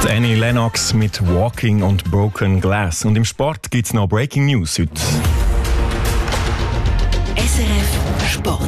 Annie Lennox mit Walking und Broken Glass. Und im Sport gibt es noch Breaking News heute. SRF Sport.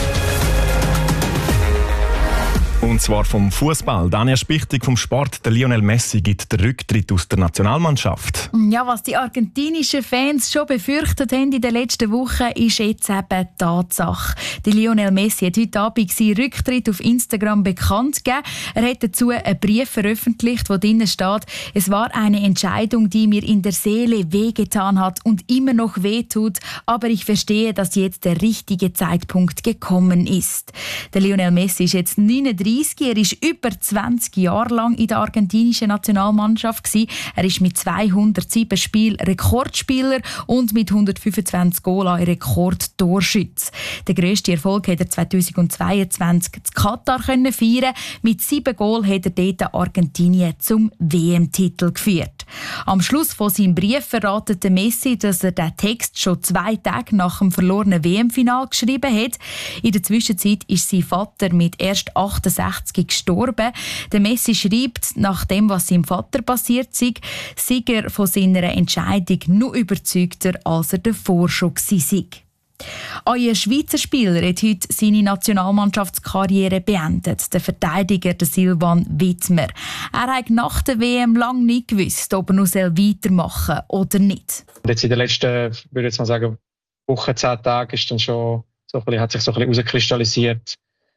Und zwar vom Fußball. Daniel Spichtig vom Sport. Der Lionel Messi gibt den Rücktritt aus der Nationalmannschaft. Ja, was die argentinischen Fans schon befürchtet haben in den letzten Wochen, ist jetzt eben Tatsache. Der Lionel Messi hat heute Abend seinen Rücktritt auf Instagram bekannt gegeben. Er hat dazu einen Brief veröffentlicht, wo drinnen steht: Es war eine Entscheidung, die mir in der Seele wehgetan hat und immer noch wehtut, aber ich verstehe, dass jetzt der richtige Zeitpunkt gekommen ist. Der Lionel Messi ist jetzt 39. Er war über 20 Jahre lang in der argentinischen Nationalmannschaft. Er ist mit 207 Spielen Rekordspieler und mit 125 Goals Rekordtorschütze. Den grössten Erfolg hat er 2022 in Katar feiern. Mit 7 Goals hat er dort Argentinien zum WM-Titel geführt. Am Schluss von seinem Brief verratet Messi, dass er den Text schon 2 Tage nach dem verlorenen WM-Final geschrieben hat. In der Zwischenzeit ist sein Vater mit erst 68 gestorben. Der Messi schreibt, nach dem, was seinem Vater passiert sei er von seiner Entscheidung noch überzeugter, als er davor schon war. Ein Schweizer Spieler hat heute seine Nationalmannschaftskarriere beendet, der Verteidiger der Silvan Wittmer. Er hat nach der WM lange nicht gewusst, ob er noch weitermachen soll oder nicht. Jetzt in den letzten, würde ich jetzt mal sagen, Wochen, 10 Tagen ist dann schon hat sich so ein bisschen herauskristallisiert.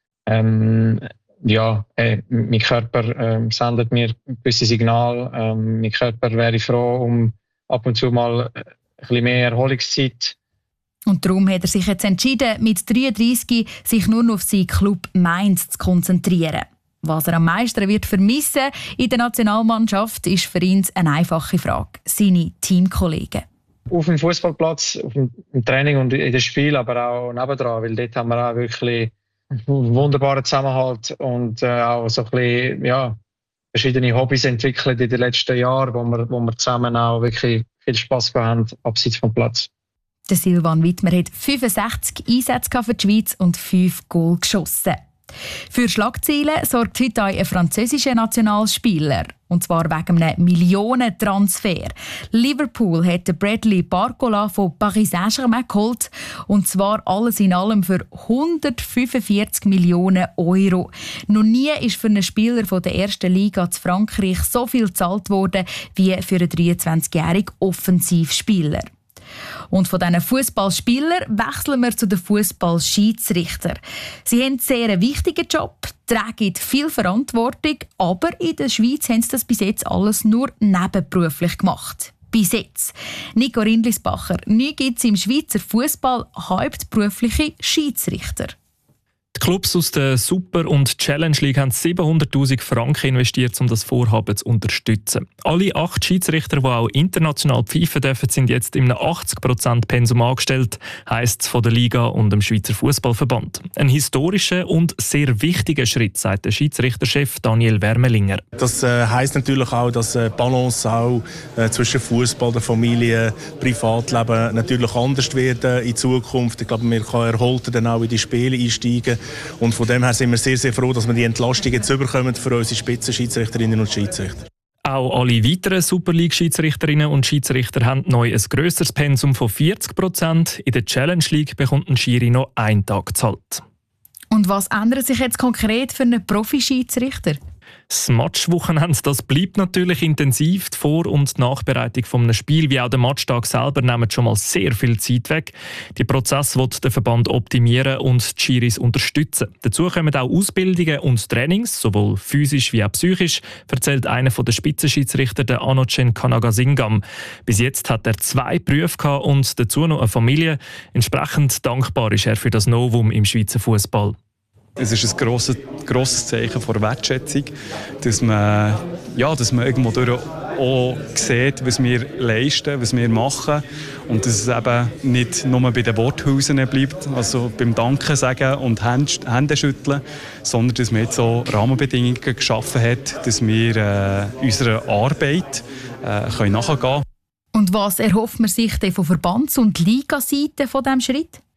Mein Körper sendet mir gewisse Signale. Mein Körper wäre froh um ab und zu mal ein bisschen mehr Erholungszeit. Und darum hat er sich jetzt entschieden, mit 33 sich nur noch auf seinen Club Mainz zu konzentrieren. Was er am meisten wird vermissen in der Nationalmannschaft, ist für ihn eine einfache Frage: seine Teamkollegen. Auf dem Fußballplatz, im Training und in den Spielen, aber auch nebendran, weil dort haben wir auch wirklich einen wunderbaren Zusammenhalt und auch so ein bisschen, verschiedene Hobbys entwickelt in den letzten Jahren, wo wir zusammen auch wirklich viel Spass haben, abseits vom Platz. Der Silvan Wittmer hat 65 Einsätze für die Schweiz und 5 Goal geschossen. Für Schlagzeilen sorgt heute ein französischer Nationalspieler. Und zwar wegen einem Millionentransfer. Liverpool hat Bradley Barcola von Paris Saint-Germain geholt. Und zwar alles in allem für 145 Millionen Euro. Noch nie ist für einen Spieler von der ersten Liga zu Frankreich so viel gezahlt worden wie für einen 23-jährigen Offensivspieler. Und von diesen Fußballspielern wechseln wir zu den Fußballschiedsrichtern. Sie haben einen sehr wichtigen Job, tragen viel Verantwortung, aber in der Schweiz haben sie das bis jetzt alles nur nebenberuflich gemacht. Bis jetzt. Nico Rindlisbacher, neu gibt es im Schweizer Fußball hauptberufliche Schiedsrichter. Die Clubs aus der Super- und Challenge League haben 700'000 Franken investiert, um das Vorhaben zu unterstützen. Alle 8 Schiedsrichter, die auch international pfeifen dürfen, sind jetzt in einem 80% Pensum angestellt, heisst es von der Liga und dem Schweizer Fußballverband. Ein historischer und sehr wichtiger Schritt, sagt der Schiedsrichterchef Daniel Wermelinger. Das heisst natürlich auch, dass Balance auch zwischen Fußball, der Familie, Privatleben natürlich anders wird in Zukunft. Ich glaube, man kann erholter dann auch in die Spiele einsteigen. Und von dem her sind wir sehr, sehr froh, dass wir die Entlastung jetzt bekommen für unsere Spitzenschiedsrichterinnen und Schiedsrichter. Auch alle weiteren Super League-Schiedsrichterinnen und Schiedsrichter haben neu ein grösseres Pensum von 40%. In der Challenge League bekommt ein Schiri noch 1 Tag gezahlt. Und was ändert sich jetzt konkret für einen Profi-Schiedsrichter? Das Matchwochenende, das bleibt natürlich intensiv. Die Vor- und Nachbereitung eines Spiels wie auch der Matchtag selber nehmen schon mal sehr viel Zeit weg. Die Prozesse will der Verband optimieren und die Schiris unterstützen. Dazu kommen auch Ausbildungen und Trainings, sowohl physisch wie auch psychisch, erzählt einer der Spitzenschiedsrichter, der Anocen Kanagasingam. Bis jetzt hat er 2 Berufe gehabt und dazu noch eine Familie. Entsprechend dankbar ist er für das Novum im Schweizer Fußball. Es ist ein grosses Zeichen von Wertschätzung, dass man irgendwo durch auch sieht, was wir leisten, was wir machen und dass es eben nicht nur bei den Worthausen bleibt, also beim Danken sagen und Hände schütteln, sondern dass man jetzt so Rahmenbedingungen geschaffen hat, dass wir unserer Arbeit nachgehen können. Und was erhofft man sich denn von Verbands- und Ligaseite von diesem Schritt?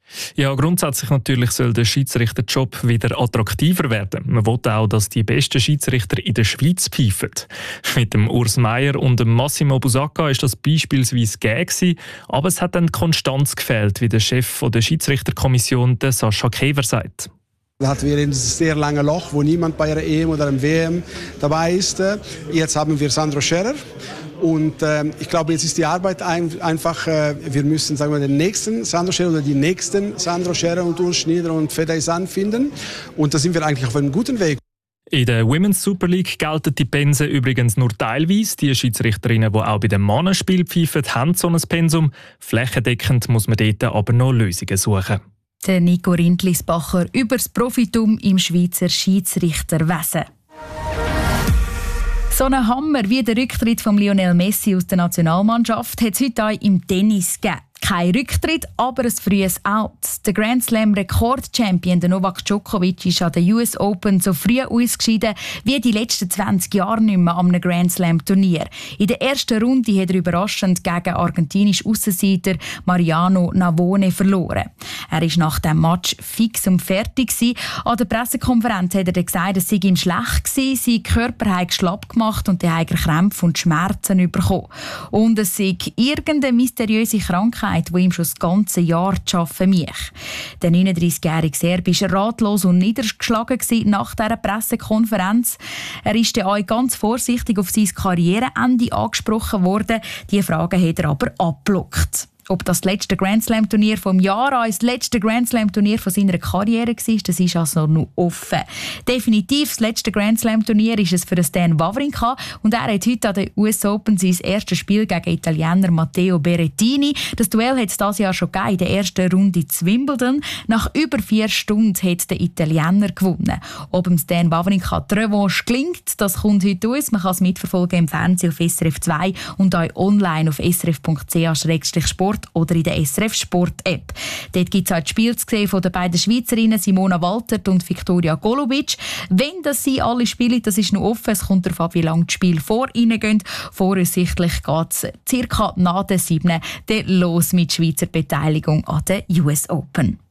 Ja, grundsätzlich natürlich soll der Schiedsrichterjob wieder attraktiver werden. Man will auch, dass die besten Schiedsrichter in der Schweiz pfeifen. Mit dem Urs Meier und dem Massimo Busacca ist das beispielsweise gegeben, aber es hat dann Konstanz gefehlt, wie der Chef der Schiedsrichterkommission, der Sascha Kever, sagt. Da hatten wir ein sehr langes Loch, wo niemand bei einer EM oder einem WM dabei ist. Jetzt haben wir Sandro Scherer. Und ich glaube, jetzt ist die Arbeit einfach, wir müssen sagen wir, den nächsten Sandro Scherer oder die nächsten Sandro Scherer und Urs Schneider und Fedaysan finden. Und da sind wir eigentlich auf einem guten Weg. In der Women's Super League gelten die Pensen übrigens nur teilweise. Die Schiedsrichterinnen, die auch bei den Mannenspielen pfeifen, haben so ein Pensum. Flächendeckend muss man dort aber noch Lösungen suchen. Der Nico Rindlisbacher über das Profitum im Schweizer Schiedsrichterwesen. So einen Hammer wie der Rücktritt von Lionel Messi aus der Nationalmannschaft hat es heute auch im Tennis gegeben. Kein Rücktritt, aber ein frühes Out. Der Grand Slam Rekord-Champion Novak Djokovic ist an den US Open so früh ausgeschieden wie die letzten 20 Jahre nicht mehr an einem Grand Slam-Turnier. In der ersten Runde hat er überraschend gegen argentinischen Aussenseiter Mariano Navone verloren. Er war nach dem Match fix und fertig. An der Pressekonferenz hat er gesagt, es sei ihm schlecht gewesen, sein Körper habe schlapp gemacht und er habe Krämpfe und Schmerzen bekommen. Und es sei irgendeine mysteriöse Krankheit, die ihm schon das ganze Jahr zu arbeiten macht. Der 39-jährige Serb war ratlos und niedergeschlagen nach dieser Pressekonferenz. Er ist dann auch ganz vorsichtig auf sein Karriereende angesprochen worden. Diese Fragen hat er aber abgeblockt. Ob das letzte Grand Slam Turnier vom Jahr an das letzte Grand Slam Turnier von seiner Karriere war, das ist also noch offen. Definitiv das letzte Grand Slam Turnier ist es für Stan Wawrinka und er hat heute an den US Open sein erstes Spiel gegen Italiener Matteo Berrettini. Das Duell hat es dieses Jahr schon gegeben in der ersten Runde zu Wimbledon. Nach über 4 Stunden hat der Italiener gewonnen. Ob dem Stan Wawrinka die Revanche gelingt, das kommt heute aus. Man kann es mitverfolgen im Fernsehen auf SRF 2 und auch online auf srf.ch/sport oder in der SRF Sport App. Dort gibt es auch das Spiel zu sehen von den beiden Schweizerinnen Simona Waltert und Viktoria Golubic. Wenn das sie alle spielen, das ist noch offen. Es kommt darauf an, wie lange das Spiel vor ihnen geht. Voraussichtlich geht es circa nach der 7. los mit Schweizer Beteiligung an den US Open.